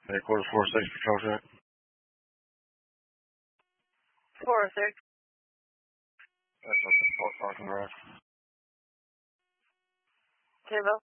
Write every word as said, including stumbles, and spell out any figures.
Headquarters four six Patrol Check. four six. That's up to Fort Parking Garage. Timbo.